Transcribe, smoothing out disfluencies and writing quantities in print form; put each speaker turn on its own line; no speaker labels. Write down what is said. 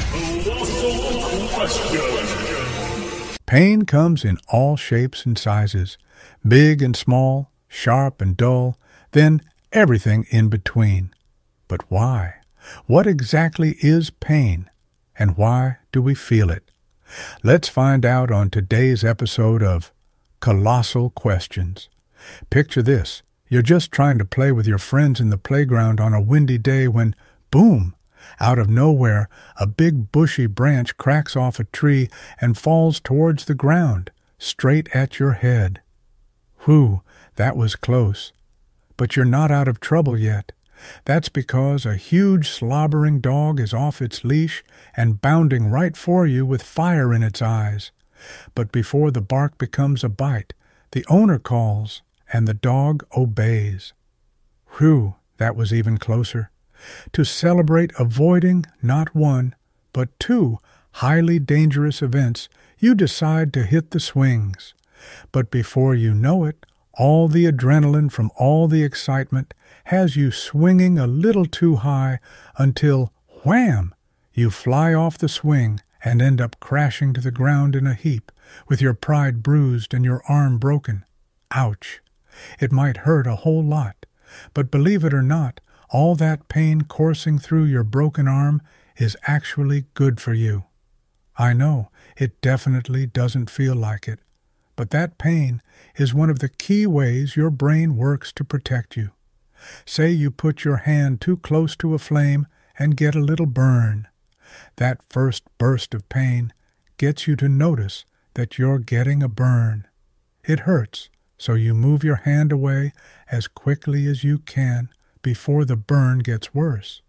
Colossal question.
Pain comes in all shapes and sizes, big and small, sharp and dull, then everything in between. But why? What exactly is pain, and why do we feel it? Let's find out on today's episode of Colossal Questions. Picture this. You're just trying to play with your friends in the playground on a windy day when, boom, out of nowhere, a big bushy branch cracks off a tree and falls towards the ground, straight at your head. Whew, that was close. But you're not out of trouble yet. That's because a huge slobbering dog is off its leash and bounding right for you with fire in its eyes. But before the bark becomes a bite, the owner calls, and the dog obeys. Whew, that was even closer. To celebrate avoiding not one, but two highly dangerous events, you decide to hit the swings. But before you know it, all the adrenaline from all the excitement has you swinging a little too high until, wham, you fly off the swing and end up crashing to the ground in a heap, with your pride bruised and your arm broken. Ouch! It might hurt a whole lot, but believe it or not, all that pain coursing through your broken arm is actually good for you. I know, it definitely doesn't feel like it, but that pain is one of the key ways your brain works to protect you. Say you put your hand too close to a flame and get a little burn. That first burst of pain gets you to notice that you're getting a burn. It hurts, so you move your hand away as quickly as you can before the burn gets worse.